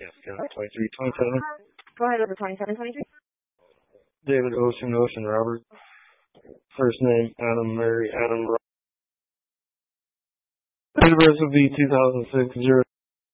Yes, 2327. Go ahead over 2723. David Ocean Robert. First name Adam Mary Adam. Date of birth will be 2006 0.